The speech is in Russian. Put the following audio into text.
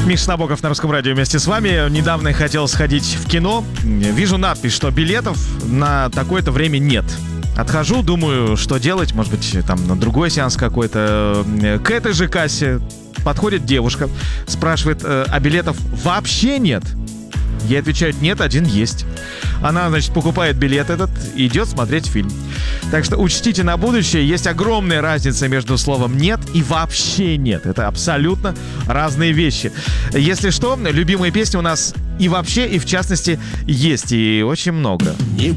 Миша Набоков на Русском радио вместе с вами. Недавно хотел сходить в кино. Вижу надпись, что билетов на такое-то время нет. Отхожу, думаю, что делать. Может быть, там на другой сеанс какой-то. К этой же кассе подходит девушка, спрашивает, а билетов вообще нет? Ей отвечают, нет, один есть. Она, значит, покупает билет этот и идет смотреть фильм. Так что учтите на будущее, есть огромная разница между словом «нет» и «вообще нет». Это абсолютно разные вещи. Если что, любимые песни у нас и вообще, и в частности есть, и очень много.